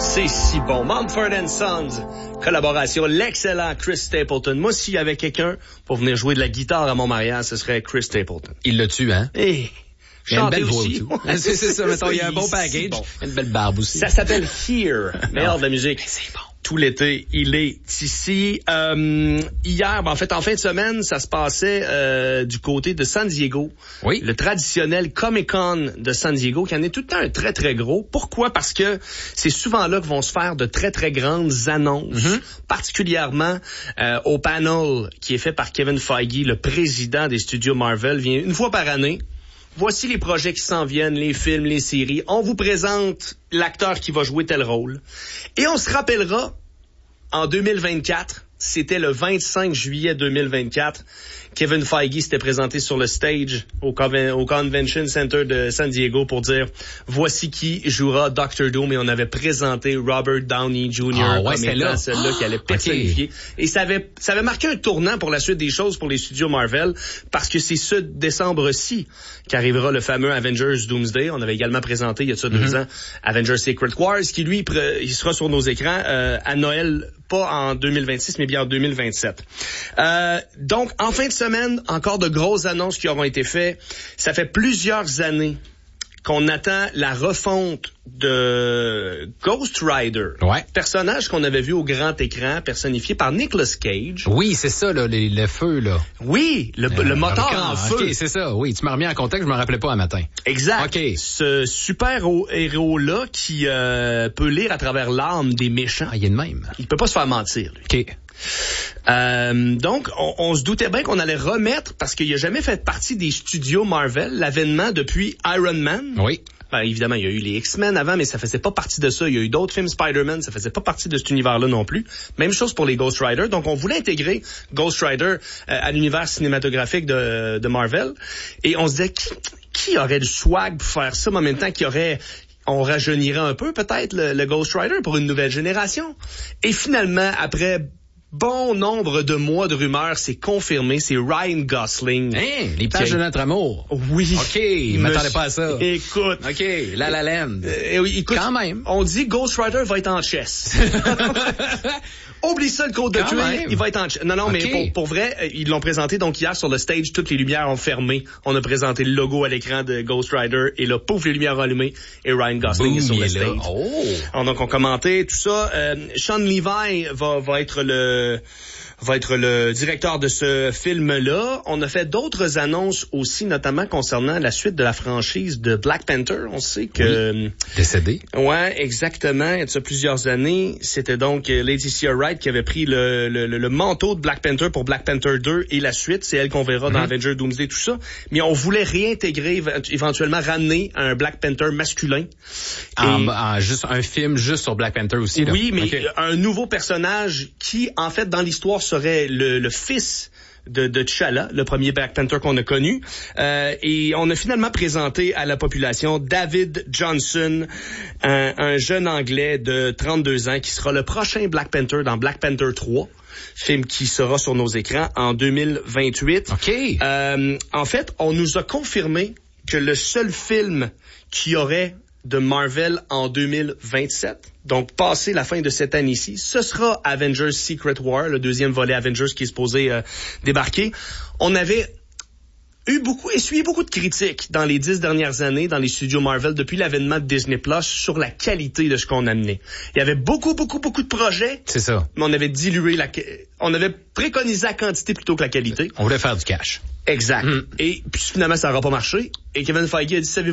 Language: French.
C'est si bon. Mumford & Sons, collaboration, l'excellent Chris Stapleton. Moi, s'il y avait quelqu'un pour venir jouer de la guitare à mon mariage, ce serait Chris Stapleton. Il l'a tué, hein? Et il a une belle chanter voix aussi. c'est ça, mettons, il y a un bon package, bon. Une belle barbe aussi. Ça s'appelle Here, meilleur de la musique. C'est bon. Tout l'été, il est ici. Hier, en fait, en fin de semaine, ça se passait du côté de San Diego. Oui. Le traditionnel Comic-Con de San Diego, qui en est tout le temps un très, très gros. Pourquoi? Parce que c'est souvent là que vont se faire de très, très grandes annonces, particulièrement au panel qui est fait par Kevin Feige, le président des studios Marvel, vient une fois par année. Voici les projets qui s'en viennent, les films, les séries. On vous présente l'acteur qui va jouer tel rôle. Et on se rappellera, en 2024, c'était le 25 juillet 2024, Kevin Feige s'était présenté sur le stage au Convention Center de San Diego pour dire voici qui jouera Dr. Doom, et on avait présenté Robert Downey Jr. comme étant celui-là qui allait personnifier. Okay. Et ça avait marqué un tournant pour la suite des choses pour les studios Marvel, parce que c'est ce décembre-ci qu'arrivera le fameux Avengers Doomsday. On avait également présenté il y a 2 ans Avengers Secret Wars, qui lui il sera sur nos écrans à Noël, pas en 2026 mais bien en 2027. Donc en fin de semaine, encore de grosses annonces qui auront été faites. Ça fait plusieurs années qu'on attend la refonte de Ghost Rider. Ouais. Personnage qu'on avait vu au grand écran, personnifié par Nicolas Cage. Oui, c'est ça, là, le feu, là. Oui, le moteur en feu. OK, c'est ça, oui. Tu m'as remis en contexte, je me rappelais pas un matin. Exact. OK. Ce super-héros-là qui peut lire à travers l'âme des méchants. Ah, il est de même. Il peut pas se faire mentir, lui. OK. Donc, on se doutait bien qu'on allait remettre, parce qu'il a jamais fait partie des studios Marvel, l'avènement depuis Iron Man. Oui. Ben, évidemment, il y a eu les X-Men avant, mais ça faisait pas partie de ça. Il y a eu d'autres films Spider-Man, ça faisait pas partie de cet univers-là non plus. Même chose pour les Ghost Rider. Donc, on voulait intégrer Ghost Rider à l'univers cinématographique de Marvel. Et on se disait, qui aurait le swag pour faire ça, mais en même temps, on rajeunirait un peu, peut-être, le Ghost Rider pour une nouvelle génération. Et finalement, après bon nombre de mois de rumeurs, c'est confirmé, c'est Ryan Gosling. Hein, les pages de notre amour. Oui. OK, il m'attendait pas à ça. Écoute. OK, La La Land. Écoute, quand même. On dit Ghost Rider va être en chess. Oublie ça, le code de cuir, il va être en chess. Non, okay. Mais pour vrai, ils l'ont présenté donc hier sur le stage, toutes les lumières ont fermé. On a présenté le logo à l'écran de Ghost Rider, et là, pouf, les lumières ont allumé, et Ryan Gosling est sur le stage. Oh. Donc, on commentait tout ça. Sean Levy va être le directeur de ce film-là. On a fait d'autres annonces aussi, notamment concernant la suite de la franchise de Black Panther. On sait que... Oui. Décédé. Ouais, exactement. Il y a plusieurs années, c'était donc Letitia Wright qui avait pris le manteau de Black Panther pour Black Panther 2 et la suite. C'est elle qu'on verra dans Avengers Doomsday, tout ça. Mais on voulait réintégrer, éventuellement ramener un Black Panther masculin. Juste un film juste sur Black Panther aussi, là. Oui, mais un nouveau personnage qui, en fait, dans l'histoire, serait le fils de T'Challa, le premier Black Panther qu'on a connu. Et on a finalement présenté à la population David Johnson, un jeune Anglais de 32 ans qui sera le prochain Black Panther dans Black Panther 3, film qui sera sur nos écrans en 2028. OK. En fait, on nous a confirmé que le seul film qui aurait de Marvel en 2027, donc passé la fin de cette année-ci, ce sera Avengers Secret War, le deuxième volet Avengers qui est supposé débarquer. On avait essuyé beaucoup de critiques dans les 10 dernières années dans les studios Marvel depuis l'avènement de Disney Plus sur la qualité de ce qu'on amenait. Il y avait beaucoup de projets. C'est ça. Mais on avait dilué on avait préconisé la quantité plutôt que la qualité. On voulait faire du cash. Exact. Et puis finalement, ça n'aura pas marché. Et Kevin Feige a dit, savez-vous